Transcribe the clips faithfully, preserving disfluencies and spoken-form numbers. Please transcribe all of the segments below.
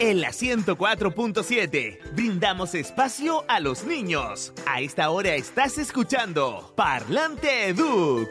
En la ciento cuatro punto siete, brindamos espacio a los niños. A esta hora estás escuchando Parlante Educ.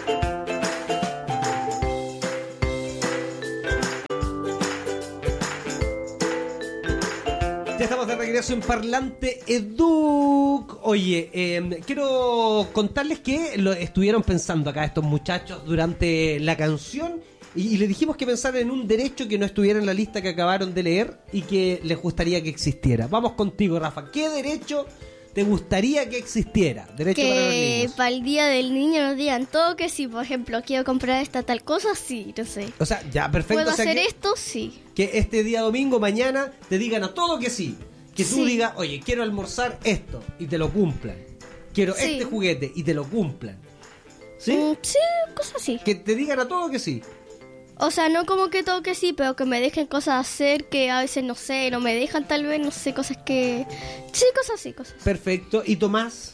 Ya estamos de regreso en Parlante Educ. Oye, eh, quiero contarles que lo estuvieron pensando acá estos muchachos durante la canción y, y les dijimos que pensaran en un derecho que no estuviera en la lista que acabaron de leer y que les gustaría que existiera. Vamos contigo, Rafa. ¿Qué derecho te gustaría que existiera? Derecho que para los niños. para el día del niño nos digan todo que sí. Por ejemplo, quiero comprar esta tal cosa, sí, no sé. O sea, ya, perfecto. ¿Puedo o sea, hacer que, esto? Sí. que este día domingo, mañana, te digan a todo que sí. Que tú Sí. digas, oye, quiero almorzar esto y te lo cumplan. Quiero Sí. este juguete y te lo cumplan. ¿Sí? Mm, sí, cosas así. Que te digan a todo que sí. O sea, no como que todo que sí, pero que me dejen cosas hacer que a veces no sé, no me dejan tal vez, no sé, cosas que... Sí, cosas así, cosas así. Perfecto. ¿Y Tomás?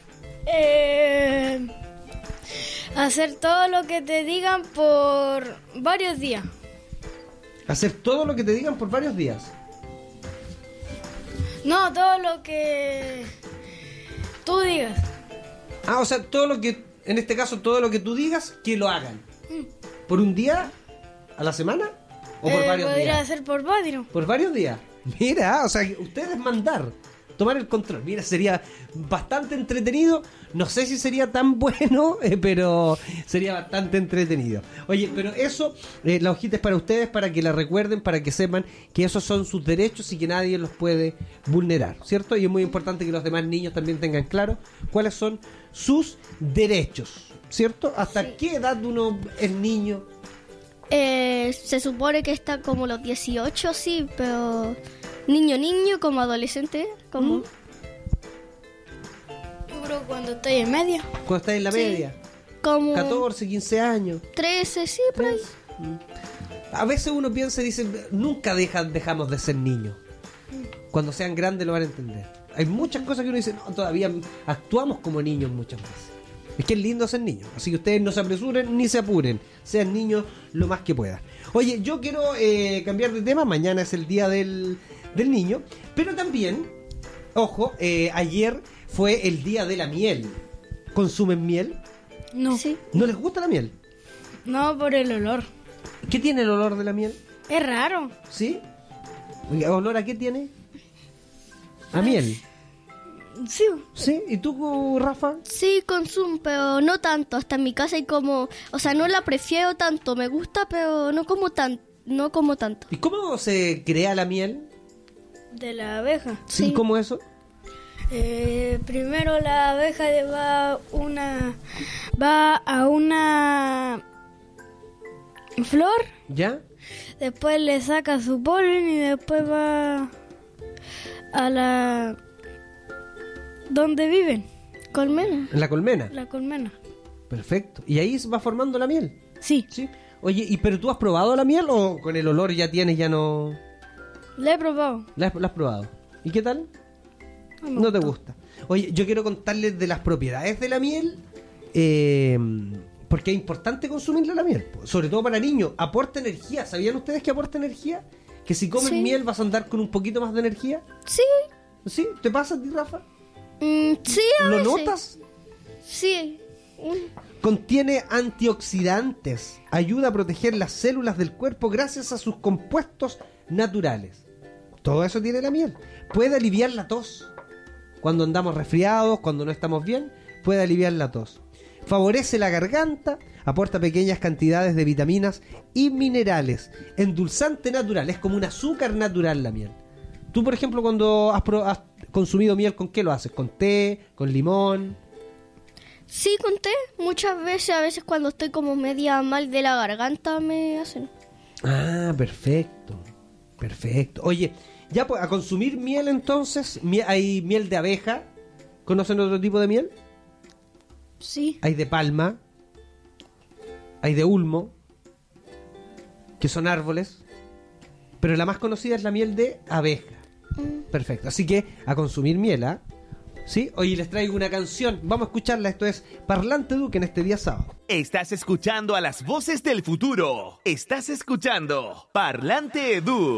Eh, hacer todo lo que te digan por varios días. Hacer todo lo que te digan por varios días. No, todo lo que tú digas. Ah, o sea, todo lo que, en este caso, todo lo que tú digas, que lo hagan. ¿Por un día? ¿A la semana? ¿O por Eh, varios podría días? ser por varios. Por varios días. Mira, o sea, ustedes mandar, tomar el control. Mira, sería bastante entretenido. No sé si sería tan bueno, eh, pero sería bastante entretenido. Oye, pero eso, eh, la hojita es para ustedes, para que la recuerden, para que sepan que esos son sus derechos y que nadie los puede vulnerar, ¿cierto? Y es muy importante que los demás niños también tengan claro cuáles son sus derechos, ¿cierto? ¿Hasta Sí. qué edad uno es niño? Eh, se supone que está como los dieciocho, sí, pero... Niño, niño, como adolescente, como... ¿Mm? Yo creo cuando estoy en media. Cuando estás en la Sí. media. Como... catorce, quince años. trece, sí, por ahí. A veces uno piensa y dice, nunca dejan, dejamos de ser niños. Cuando sean grandes lo van a entender. Hay muchas cosas que uno dice, no, todavía actuamos como niños muchas veces. Es que es lindo ser niño. Así que ustedes no se apresuren ni se apuren. Sean niños lo más que puedan. Oye, yo quiero eh, cambiar de tema. Mañana es el día del, del niño. Pero también, ojo, eh, ayer fue el día de la miel. ¿Consumen miel? No. Sí. ¿No les gusta la miel? No, por el olor. ¿Qué tiene el olor de la miel? Es raro. ¿Sí? ¿Olor a qué tiene? A miel. Sí. ¿Sí? ¿Y tú, Rafa? Sí, consumo, pero no tanto. Hasta en mi casa hay como... O sea, no la prefiero tanto. Me gusta, pero no como tan, no como tanto. ¿Y cómo se crea la miel? De la abeja. ¿Sí? Sí. ¿Cómo eso? Eh, primero la abeja va una va a una flor, ¿Ya? después le saca su polen y después va a la donde viven, Colmena. En la colmena. la colmena. Perfecto. ¿Y ahí se va formando la miel? Sí, Sí. Oye, ¿y pero tú has probado la miel o con el olor ya tienes, ya no...? la he probado. ¿La has, la has probado? ¿Y qué tal? No me No te gustó. gusta. Oye, yo quiero contarles de las propiedades de la miel, eh, porque es importante consumirla la miel, sobre todo para niños. Aporta energía. ¿Sabían ustedes que aporta energía? Que si comen Sí. miel vas a andar con un poquito más de energía. Sí. ¿Sí? ¿Te pasa a ti, Rafa? Mm, sí, a ¿Lo veces. notas? Sí. Mm. Contiene antioxidantes. Ayuda a proteger las células del cuerpo gracias a sus compuestos naturales. Todo eso tiene la miel. Puede aliviar la tos. Cuando andamos resfriados, cuando no estamos bien, puede aliviar la tos. Favorece la garganta, aporta pequeñas cantidades de vitaminas y minerales. Endulzante natural, es como un azúcar natural la miel. Tú, por ejemplo, cuando has, pro- has consumido miel, ¿con qué lo haces? ¿Con té? ¿Con limón? Sí, conté. Muchas veces, a veces cuando estoy como media mal de la garganta me hacen. Ah, perfecto. Perfecto. Oye, ya pues, a consumir miel entonces, mie- hay miel de abeja. ¿Conocen otro tipo de miel? Sí. Hay de palma. Hay de ulmo. Que son árboles. Pero la más conocida es la miel de abeja. Perfecto. Así que a consumir miel, ¿ah? ¿Sí? Hoy les traigo una canción. Vamos a escucharla. Esto es Parlante Educ en este día sábado. Estás escuchando a las voces del futuro. Estás escuchando Parlante Educ.